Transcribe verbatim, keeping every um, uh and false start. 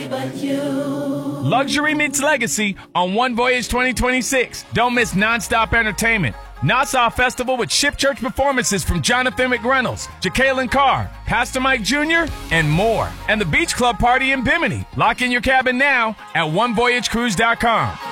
but you. Luxury meets legacy on One Voyage twenty twenty-six. Don't miss nonstop entertainment. Nassau Festival with Ship Church performances from Jonathan McReynolds, Jacqueline Carr, Pastor Mike Junior, and more. And the Beach Club Party in Bimini. Lock in your cabin now at one voyage cruise dot com.